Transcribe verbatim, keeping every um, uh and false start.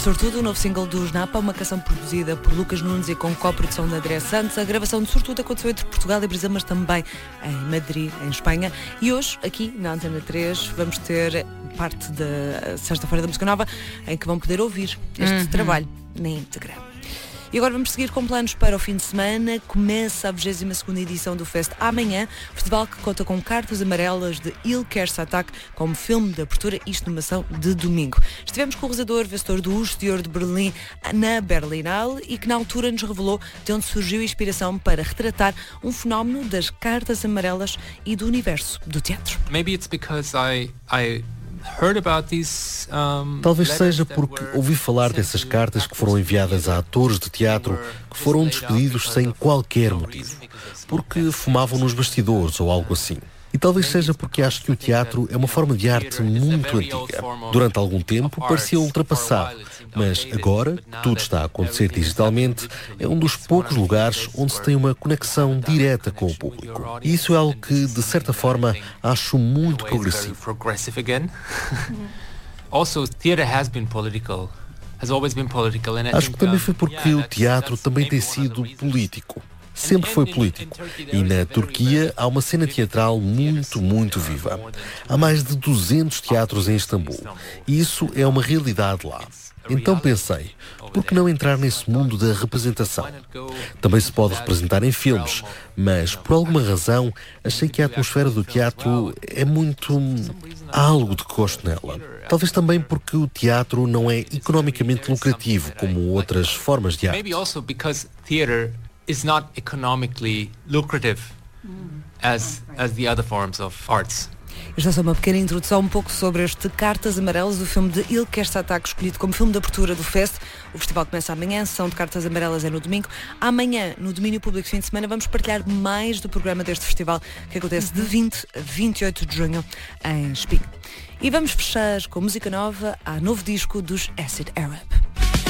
Sortudo, o novo single dos Napa, uma canção produzida por Lucas Nunes e com co-produção da André Santos. A gravação de Sortudo aconteceu entre Portugal e Brasil, mas também em Madrid, em Espanha. E hoje, aqui na Antena três, vamos ter parte da Sexta-feira da Música Nova, em que vão poder ouvir este uhum. trabalho na íntegra. E agora vamos seguir com planos para o fim de semana. Começa a vigésima segunda edição do Fest amanhã, festival que conta com cartas amarelas de Il Kersatak como filme de abertura, isto numa ação de domingo. Estivemos com o realizador, vencedor do Urso de Ouro de Berlim, na Berlinale, e que na altura nos revelou de onde surgiu a inspiração para retratar um fenómeno das cartas amarelas e do universo do teatro. Maybe it's because I, I... Talvez seja porque ouvi falar dessas cartas que foram enviadas a atores de teatro que foram despedidos sem qualquer motivo, porque fumavam nos bastidores ou algo assim. E talvez seja porque acho que o teatro é uma forma de arte muito antiga. Durante algum tempo parecia ultrapassado, mas agora que tudo está a acontecer digitalmente, é um dos poucos lugares onde se tem uma conexão direta com o público. E isso é algo que, de certa forma, acho muito progressivo. Acho que também foi porque o teatro também tem sido político. Sempre foi político. E na Turquia há uma cena teatral muito, muito viva. Há mais de duzentos teatros em Istambul. E isso é uma realidade lá. Então pensei, por que não entrar nesse mundo da representação? Também se pode representar em filmes, mas por alguma razão achei que a atmosfera do teatro é muito... há algo de que gosto nela. Talvez também porque o teatro não é economicamente lucrativo como outras formas de arte. is not economically lucrative as as the other forms of arts. Esta é só uma pequena introdução um pouco sobre este Cartas Amarelas, do filme de Il Kersatak, escolhido como filme de abertura do Fest. O festival começa amanhã, a sessão de Cartas Amarelas é no domingo. Amanhã, no domínio público fim de semana, vamos partilhar mais do programa deste festival, que acontece de vinte a vinte e oito de junho em Espinho. E vamos fechar com música nova, há novo disco dos Acid Arab.